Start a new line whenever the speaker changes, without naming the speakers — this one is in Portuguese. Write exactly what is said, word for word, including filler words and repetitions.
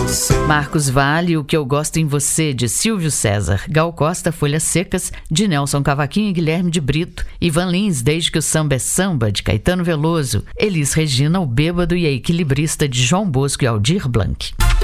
você.
Marcos Valle, O Que Eu Gosto em Você, de Silvio César. Gal Costa, Folhas Secas, de Nelson Cavaquinho e Guilherme de Brito. Ivan Lins, Desde que o Samba é Samba, de Caetano Veloso. Elis Regina, O Bêbado e a Equilibrista, de João Bosco e Aldir Blanc.